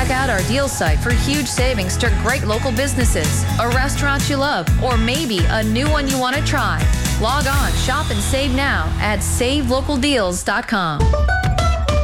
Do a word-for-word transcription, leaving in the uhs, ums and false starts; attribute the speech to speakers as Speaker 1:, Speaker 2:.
Speaker 1: Check out our deal site for huge savings to great local businesses, a restaurant you love, or maybe a new one you want to try. Log on, shop, and save now at save local deals dot com.